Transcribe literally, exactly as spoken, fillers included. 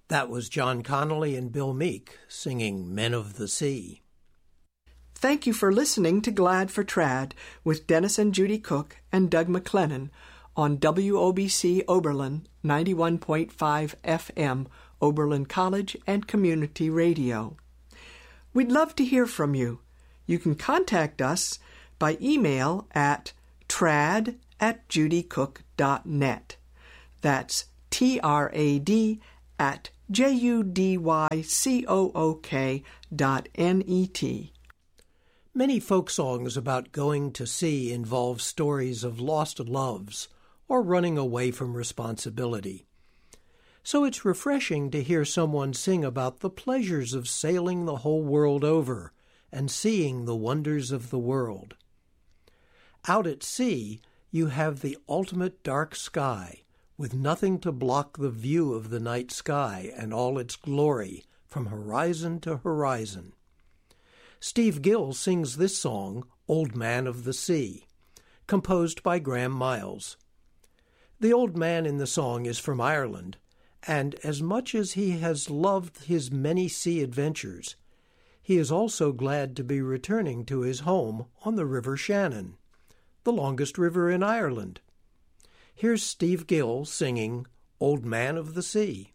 That was John Connolly and Bill Meek singing Men of the Sea. Thank you for listening to Glad for Trad with Dennis and Judy Cook and Doug McLennan on W O B C Oberlin ninety-one point five F M, Oberlin College and Community Radio. We'd love to hear from you. You can contact us by email at trad at judycook dot net. That's T R A D at J U D Y C O O K dot N E T. Many folk songs about going to sea involve stories of lost loves or running away from responsibility. So it's refreshing to hear someone sing about the pleasures of sailing the whole world over and seeing the wonders of the world. Out at sea, you have the ultimate dark sky, with nothing to block the view of the night sky and all its glory from horizon to horizon. Steve Gill sings this song, Old Man of the Sea, composed by Graham Miles. The old man in the song is from Ireland, and as much as he has loved his many sea adventures, he is also glad to be returning to his home on the River Shannon, the longest river in Ireland. Here's Steve Gill singing Old Man of the Sea.